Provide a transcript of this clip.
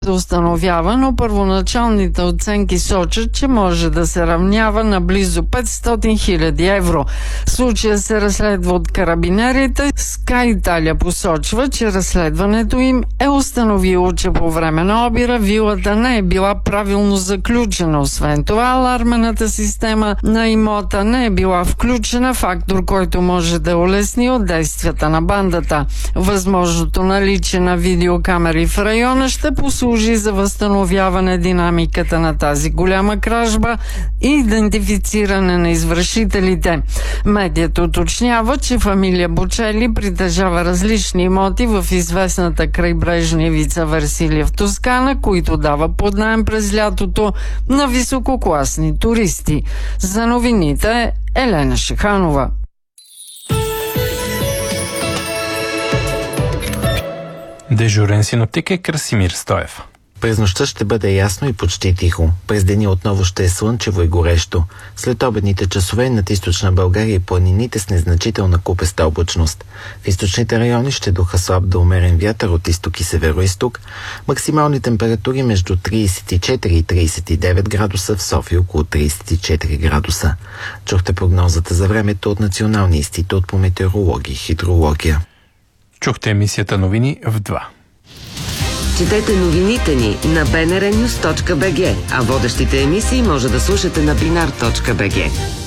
се установява, но първоначалните оценки сочат, че може да се равнява на близо 500 000 евро. Случая се разследва от карабинерите. Sky Italia посочва, че разследването им е установило, че по време на обира вилата не е била правилно заключена. Освен това, алармената система на имота не е била включена, фактор, който може да улесни от действията на бандата. Възможното наличие на видеокамери в района ще послужи за възстановяване динамиката на тази голяма кражба и идентифициране на извършителите. Медият уточнява, че фамилия Бочели притежава различни имоти в известната крайбрежна ивица Версилия в Тоскана, които дава под наем през лятото на висококласни туристи. За новините Елена Шиханова. Дежурен синоптик е Красимир Стоев. През нощта ще бъде ясно и почти тихо. През деня отново ще е слънчево и горещо. След обедните часове над източна България и планините с незначителна купеста облачност. В източните райони ще духа слаб до умерен вятър от изток и северо-изток. Максимални температури между 34 и 39 градуса, в София около 34 градуса. Чухте прогнозата за времето от Националния институт по метеорология и хидрология. Чухте емисията новини в 2. Четете новините ни на bnrnews.bg, а водещите емисии може да слушате на binar.bg.